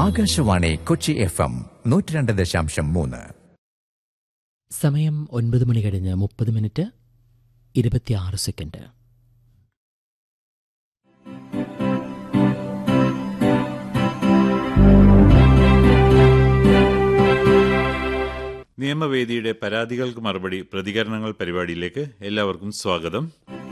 Akashvani Kochi FM 102.3. സമയം 9 മണി കഴിഞ്ഞ് 30 minute 26 second. നിയമവേദിയുടെ പരാതികൾക്ക് മറുപടി പ്രതികരണങ്ങൾ പരിപാടിയിലേക്ക് എല്ലാവർക്കും സ്വാഗതം.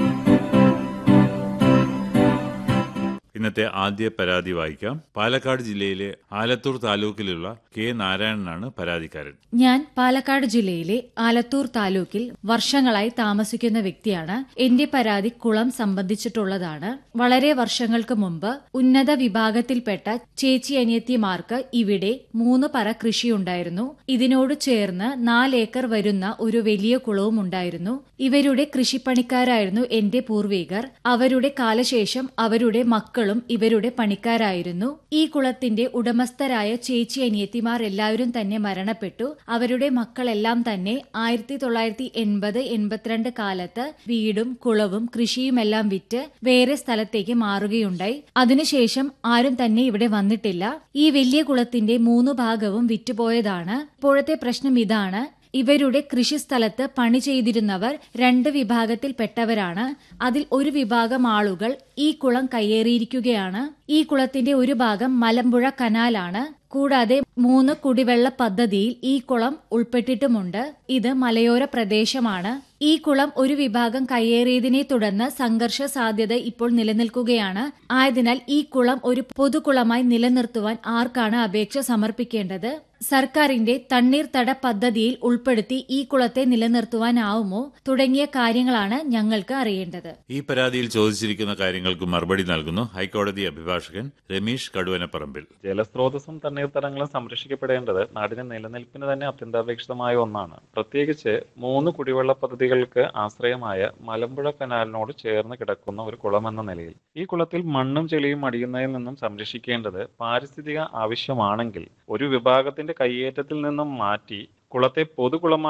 ഇന്നത്തെ ആദ്യ പരാതി വായിക്കാം. പാലക്കാട് ജില്ലയിലെ ആലത്തൂർ താലൂക്കിലുള്ള കെ നാരായണനാണ് പരാതിക്കാരൻ. ഞാൻ പാലക്കാട് ജില്ലയിലെ ആലത്തൂർ താലൂക്കിൽ വർഷങ്ങളായി താമസിക്കുന്ന വ്യക്തിയാണ്. എന്റെ പരാതി കുളം സംബന്ധിച്ചിട്ടുള്ളതാണ്. വളരെ വർഷങ്ങൾക്ക് മുമ്പ് ഉന്നത വിഭാഗത്തിൽപ്പെട്ട ചേച്ചി അനിയത്തിമാർക്ക് ഇവിടെ 3 പറ കൃഷിയുണ്ടായിരുന്നു. ഇതിനോട് ചേർന്ന് 4 ഏക്കർ വരുന്ന ഒരു വലിയ കുളവും ഉണ്ടായിരുന്നു. ഇവരുടെ കൃഷിപ്പണിക്കാരായിരുന്നു എന്റെ പൂർവികർ. അവരുടെ കാലശേഷം അവരുടെ മക്കളും ഇവരുടെ പണിക്കാരായിരുന്നു. ഈ കുളത്തിന്റെ ഉടമസ്ഥരായ ചേച്ചി അനിയത്തിമാർ എല്ലാവരും തന്നെ മരണപ്പെട്ടു. അവരുടെ മക്കളെല്ലാം തന്നെ 1980-82 കാലത്ത് വീടും കുളവും കൃഷിയുമെല്ലാം വിറ്റ് വേറെ സ്ഥലത്തേക്ക് മാറുകയുണ്ടായി. അതിനുശേഷം ആരും തന്നെ ഇവിടെ വന്നിട്ടില്ല. ഈ വലിയ കുളത്തിന്റെ 3 ഭാഗവും വിറ്റുപോയതാണ്. ഇപ്പോഴത്തെ പ്രശ്നം ഇതാണ്. ഇവരുടെ കൃഷിസ്ഥലത്ത് പണി ചെയ്തിരുന്നവർ 2 വിഭാഗത്തിൽപ്പെട്ടവരാണ്. അതിൽ ഒരു വിഭാഗം ആളുകൾ ഈ കുളം കയ്യേറിയിരിക്കുകയാണ്. ഈ കുളത്തിന്റെ ഒരു ഭാഗം മലമ്പുഴ കനാലാണ്. കൂടാതെ 3 കുടിവെള്ള പദ്ധതിയിൽ ഈ കുളം ഉൾപ്പെട്ടിട്ടുമുണ്ട്. ഇത് മലയോര പ്രദേശമാണ്. ഈ കുളം ഒരു വിഭാഗം കയ്യേറിയതിനെ തുടർന്ന് സംഘർഷ സാധ്യത ഇപ്പോൾ നിലനിൽക്കുകയാണ്. ആയതിനാൽ ഈ കുളം ഒരു പൊതുകുളമായി നിലനിർത്തുവാൻ ആർക്കാണ് അപേക്ഷ സമർപ്പിക്കേണ്ടത്? സർക്കാരിന്റെ തണ്ണീർത്തട പദ്ധതിയിൽ ഉൾപ്പെടുത്തി ഈ കുളത്തെ നിലനിർത്തുവാനാവുമോ? തുടങ്ങിയ കാര്യങ്ങളാണ് ഞങ്ങൾക്ക് അറിയേണ്ടത്. ഈ പരാതിയിൽ ചോദിച്ചിരിക്കുന്ന കാര്യങ്ങൾക്ക് മറുപടി നൽകുന്നു ഹൈക്കോടതി അഭിഭാഷകൻ രമേശ് കടുവനപ്പറമ്പിൽ. ജലസ്രോതസ്സും തണ്ണീർത്തടങ്ങളും സംരക്ഷിക്കപ്പെടേണ്ടത് നാടിന്റെ നിലനിൽപ്പിന് തന്നെ അത്യന്താപേക്ഷിതമായ ഒന്നാണ്. പ്രത്യേകിച്ച് 3 കുടിവെള്ള പദ്ധതികൾക്ക് ആശ്രയമായ മലമ്പുഴ കനാലിനോട് ചേർന്ന് കിടക്കുന്ന ഒരു കുളമെന്ന നിലയിൽ ഈ കുളത്തിൽ മണ്ണും ചെളിയും അടിയുന്നതിൽ നിന്നും സംരക്ഷിക്കേണ്ടത് പാരിസ്ഥിതിക ആവശ്യമാണെങ്കിൽ ഒരു വിഭാഗത്തിന്റെ കയ്യേറ്റത്തിൽ നിന്നും മാറ്റി കുളത്തെ പൊതുകുളമായി